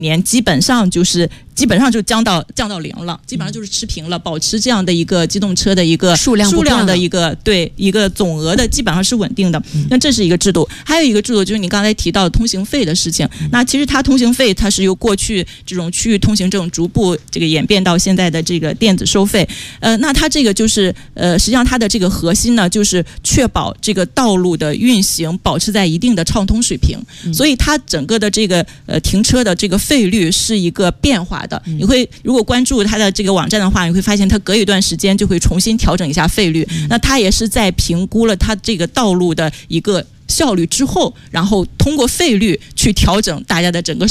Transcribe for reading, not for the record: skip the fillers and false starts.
年基本上就降到0了，基本上就是持平了，保持这样的一个机动车的一个数量的一个总额的基本上是稳定的。那这是一个制度，还有一个制度就是你刚才提到的通行费的事情。那其实它通行费它是由过去这种区域通行证逐步这个演变到现在的这个电子收费。那它这个就是实际上它的这个核心呢，就是确保这个道路的运行保持在一定的畅通水平。所以它整个的这个停车的这个费率是一个变化的。你会如果关注它的这个网站的话，你会发现它隔一段时间就会重新调整一下费率。那它也是在评估了它这个道路的一个效率之后，然后通过费率去调整大家的整个